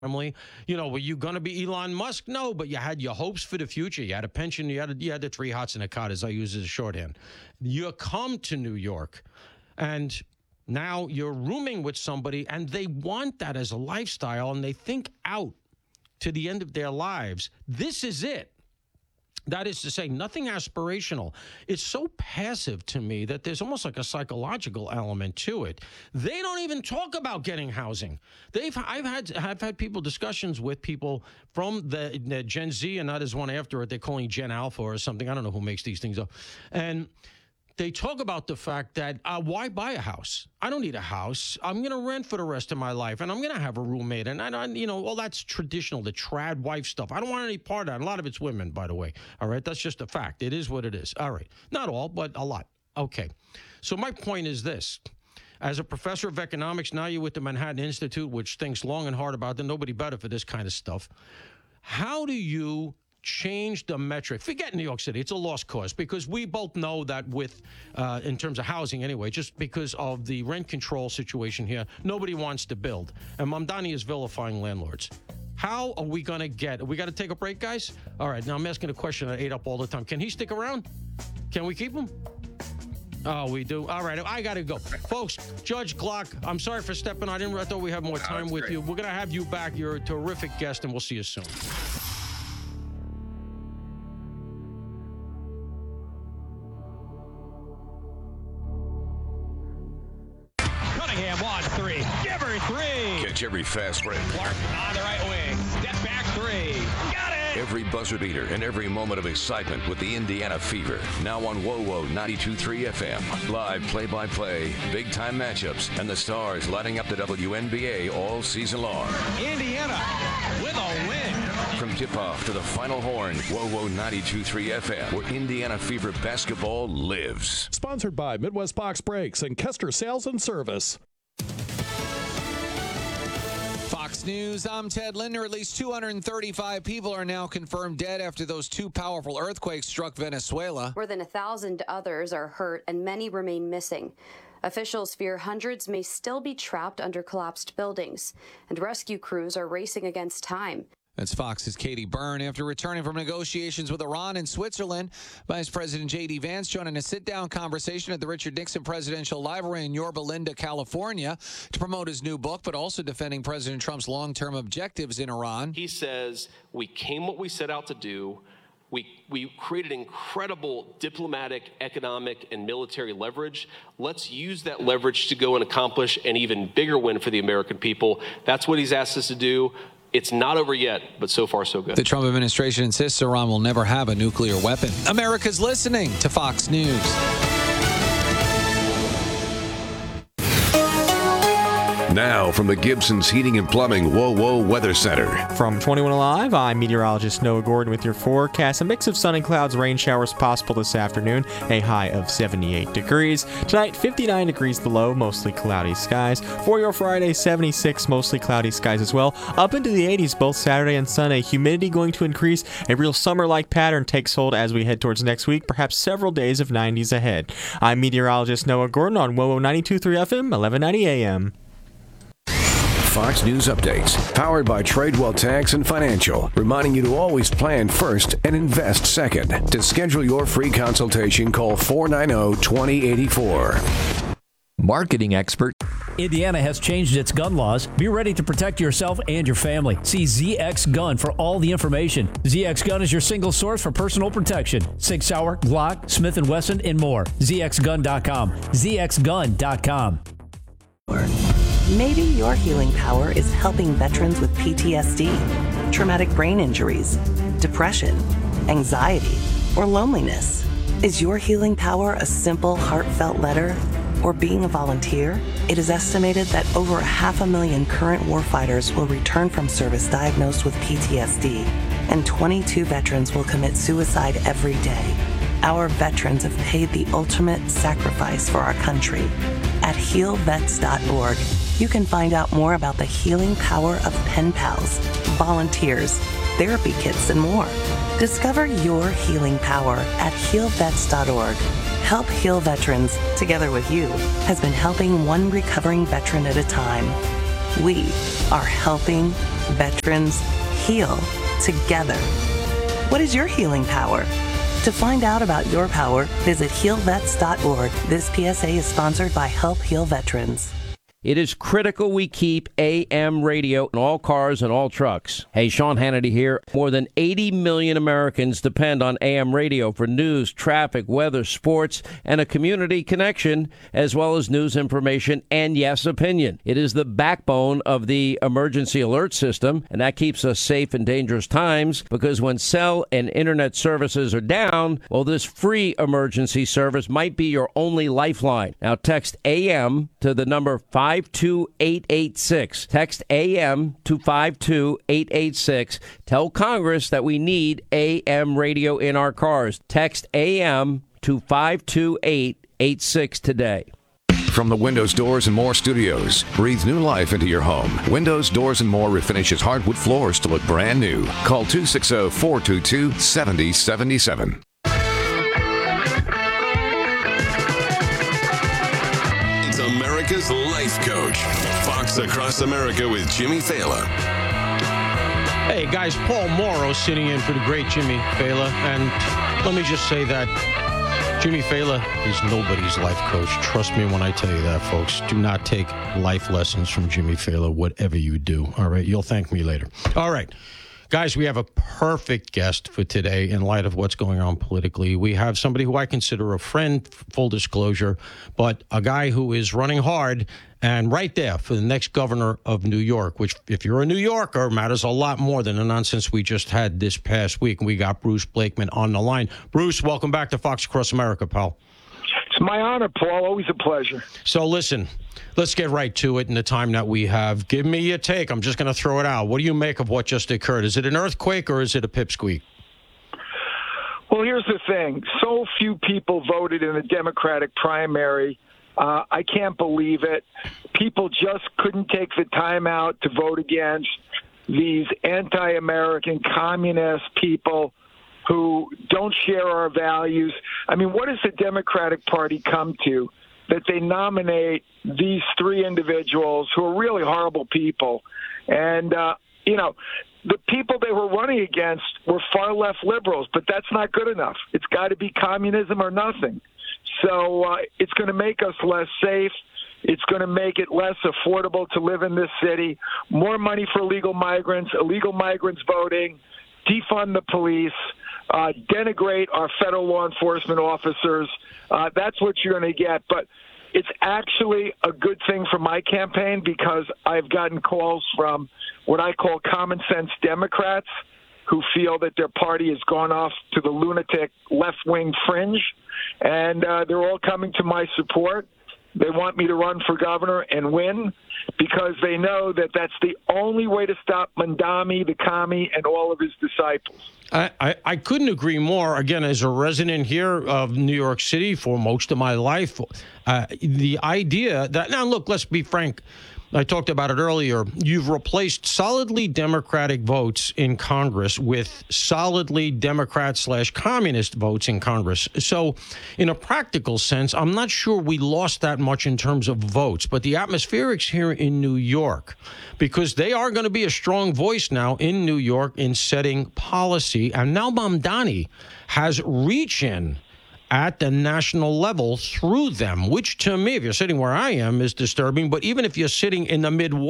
family. Were you going to be Elon Musk? No, but you had your hopes for the future. You had a pension. You had the 3 hots and a cot, as I use as a shorthand. You come to New York, and now you're rooming with somebody, and they want that as a lifestyle, and they think out to the end of their lives. This is it. That is to say, nothing aspirational. It's so passive to me that there's almost like a psychological element to it. They don't even talk about getting housing. I've had discussions with people from the Gen Z, and not as one after it. They're calling Gen Alpha or something. I don't know who makes these things up. And they talk about the fact that why buy a house? I don't need a house. I'm going to rent for the rest of my life, and I'm going to have a roommate. And all that's traditional, the trad wife stuff. I don't want any part of that. A lot of it's women, by the way. All right, that's just a fact. It is what it is. All right, not all, but a lot. Okay, so my point is this. As a professor of economics, now you're with the Manhattan Institute, which thinks long and hard about it. Nobody better for this kind of stuff. How do you change the metric? Forget New York City. It's a lost cause, because we both know that with, in terms of housing anyway, just because of the rent control situation here, nobody wants to build. And Mamdani is vilifying landlords. How are we going to we got to take a break, guys? All right, now I'm asking a question I ate up all the time. Can he stick around? Can we keep him? Oh, we do. All right, I got to go. Folks, Judge Glock, I'm sorry for stepping on. I thought we had more time with you. We're going to have you back. You're a terrific guest, and we'll see you soon. On 3. Give her 3. Catch every fast break. Clark on the right wing. Step back 3. Got it. Every buzzer beater and every moment of excitement with the Indiana Fever. Now on WOWO 92.3 FM. Live play-by-play, big-time matchups, and the stars lighting up the WNBA all season long. Indiana with a win. From tip-off to the final horn, WOWO 92.3 FM, where Indiana Fever basketball lives. Sponsored by Midwest Box Brakes and Kester Sales and Service. Fox News, I'm Ted Linder. At least 235 people are now confirmed dead after those 2 powerful earthquakes struck Venezuela. More than 1,000 others are hurt and many remain missing. Officials fear hundreds may still be trapped under collapsed buildings, and rescue crews are racing against time. That's Fox's Katie Byrne. After returning from negotiations with Iran and Switzerland, Vice President J.D. Vance joining a sit-down conversation at the Richard Nixon Presidential Library in Yorba Linda, California, to promote his new book, but also defending President Trump's long-term objectives in Iran. He says, we came what we set out to do. We created incredible diplomatic, economic, and military leverage. Let's use that leverage to go and accomplish an even bigger win for the American people. That's what he's asked us to do. It's not over yet, but so far so good. The Trump administration insists Iran will never have a nuclear weapon. America's listening to Fox News. Now from the Gibson's Heating and Plumbing WOWO Weather Center. From 21 Alive, I'm meteorologist Noah Gordon with your forecast. A mix of sun and clouds, rain showers possible this afternoon. A high of 78 degrees. Tonight, 59 degrees below, mostly cloudy skies. For your Friday, 76, mostly cloudy skies as well. Up into the 80s both Saturday and Sunday. Humidity going to increase. A real summer-like pattern takes hold as we head towards next week. Perhaps several days of 90s ahead. I'm meteorologist Noah Gordon on WOWO 92.3 FM, 1190 AM. Fox News Updates, powered by Tradewell Tax and Financial, reminding you to always plan first and invest second. To schedule your free consultation, call 490-2084. Marketing expert. Indiana has changed its gun laws. Be ready to protect yourself and your family. See ZX Gun for all the information. ZX Gun is your single source for personal protection. Sig Sauer, Glock, Smith & Wesson, and more. ZXGun.com. ZXGun.com. Maybe your healing power is helping veterans with PTSD, traumatic brain injuries, depression, anxiety, or loneliness. Is your healing power a simple, heartfelt letter or being a volunteer? It is estimated that over 500,000 current warfighters will return from service diagnosed with PTSD, and 22 veterans will commit suicide every day. Our veterans have paid the ultimate sacrifice for our country. At healvets.org, you can find out more about the healing power of pen pals, volunteers, therapy kits, and more. Discover your healing power at healvets.org. Help Heal Veterans, together with you, has been helping one recovering veteran at a time. We are helping Veterans heal together. What is your healing power? To find out about your power, visit healvets.org. This PSA is sponsored by Help Heal Veterans. It is critical we keep AM radio in all cars and all trucks. Hey, Sean Hannity here. More than 80 million Americans depend on AM radio for news, traffic, weather, sports, and a community connection, as well as news information and, yes, opinion. It is the backbone of the emergency alert system, and that keeps us safe in dangerous times, because when cell and internet services are down, well, this free emergency service might be your only lifeline. Now, text AM to the number 52886. Text AM to 52886. Tell Congress that we need AM radio in our cars. Text AM to 52886 today. From the Windows Doors and More Studios, breathe new life into your home. Windows Doors and More refinishes hardwood floors to look brand new. Call 260-422-7077. America's Life Coach. Fox Across America with Jimmy Fallon. Hey, guys, Paul Morrow sitting in for the great Jimmy Fallon. And let me just say that Jimmy Fallon is nobody's life coach. Trust me when I tell you that, folks. Do not take life lessons from Jimmy Fallon, whatever you do. All right? You'll thank me later. All right. Guys, we have a perfect guest for today in light of what's going on politically. We have somebody who I consider a friend, full disclosure, but a guy who is running hard and right there for the next governor of New York, which, if you're a New Yorker, matters a lot more than the nonsense we just had this past week. And we got Bruce Blakeman on the line. Bruce, welcome back to Fox Across America, pal. It's my honor, Paul. Always a pleasure. So listen, let's get right to it in the time that we have. Give me your take. I'm just going to throw it out. What do you make of what just occurred? Is it an earthquake or is it a pipsqueak? Well, here's the thing. So few people voted in the Democratic primary. I can't believe it. People just couldn't take the time out to vote against these anti-American communist people who don't share our values. I mean, what does the Democratic Party come to? That they nominate these three individuals who are really horrible people. And, the people they were running against were far left liberals, but that's not good enough. It's got to be communism or nothing. So it's going to make us less safe. It's going to make it less affordable to live in this city. More money for illegal migrants voting, defund the police, denigrate our federal law enforcement officers. That's what you're going to get. But it's actually a good thing for my campaign because I've gotten calls from what I call common sense Democrats who feel that their party has gone off to the lunatic left-wing fringe, and they're all coming to my support. They want me to run for governor and win because they know that that's the only way to stop Mandami, the commie, and all of his disciples. I couldn't agree more. Again, as a resident here of New York City for most of my life, the idea that, now look, let's be frank, I talked about it earlier. You've replaced solidly Democratic votes in Congress with solidly Democrat/communist votes in Congress. So in a practical sense, I'm not sure we lost that much in terms of votes, but the atmospherics here in New York, because they are going to be a strong voice now in New York in setting policy. And now Mamdani has reach in at the national level through them, which to me, if you're sitting where I am, is disturbing. But even if you're sitting in the Midwest,